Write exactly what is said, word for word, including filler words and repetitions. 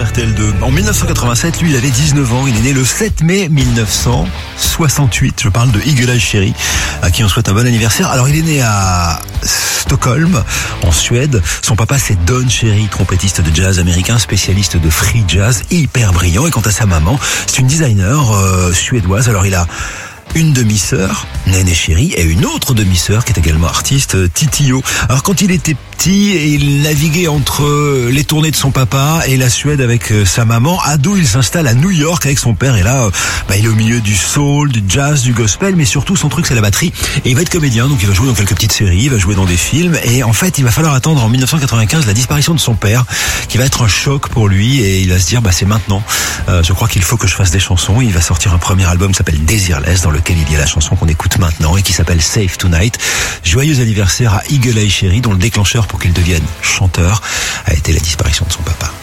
R T L deux. En mille neuf cent quatre-vingt-sept, lui, il avait dix-neuf ans. Il est né le sept mai mille neuf cent soixante-huit. Je parle de Eagle-Eye Cherry, à qui on souhaite un bon anniversaire. Alors, il est né à Stockholm, en Suède. Son papa, c'est Don Cherry, trompettiste de jazz américain, spécialiste de free jazz, hyper brillant. Et quant à sa maman, c'est une designer euh, suédoise. Alors, il a une demi-sœur, Néné Cherry, et une autre demi-sœur qui est également artiste, Titio. Alors quand il était petit, il naviguait entre les tournées de son papa et la Suède avec sa maman. Ado, il s'installe à New York avec son père et là, bah, il est au milieu du soul, du jazz, du gospel, mais surtout son truc c'est la batterie. Et il va être comédien, donc il va jouer dans quelques petites séries, il va jouer dans des films et en fait il va falloir attendre en mille neuf cent quatre-vingt-quinze la disparition de son père qui va être un choc pour lui et il va se dire bah c'est maintenant, euh, je crois qu'il faut que je fasse des chansons. Il va sortir un premier album qui s'appelle Desireless dans lequel il y a la chanson qu'on écoute maintenant et qui s'appelle Save Tonight. Joyeux anniversaire à Eagle-Eye Cherry dont le déclencheur pour qu'il devienne chanteur a été la disparition de son papa.